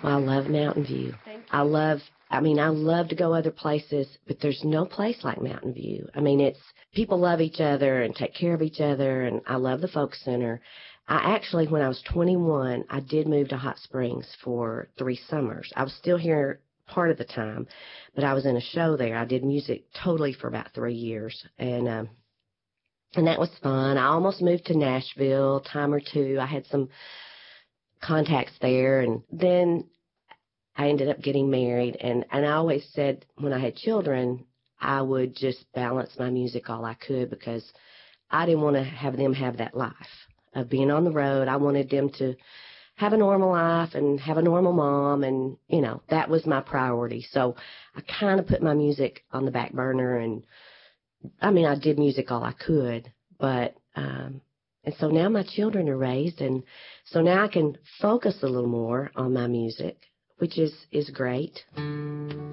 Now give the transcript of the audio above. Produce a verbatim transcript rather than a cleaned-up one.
Well, I love Mountain View. Thank you. I love, I mean, I love to go other places, but there's no place like Mountain View. I mean, it's, people love each other and take care of each other, and I love the Folk Center. I actually, when I was twenty-one, I did move to Hot Springs for three summers. I was still here part of the time, but I was in a show there. I did music totally for about three years, and um, and that was fun. I almost moved to Nashville a time or two. I had some contacts there, and then I ended up getting married, and, and I always said when I had children, I would just balance my music all I could, because I didn't want to have them have that life of being on the road. I wanted them to have a normal life and have a normal mom, and, you know, that was my priority. So I kind of put my music on the back burner, and, I mean, I did music all I could, but, um, and so now my children are raised, and so now I can focus a little more on my music, which is, is great.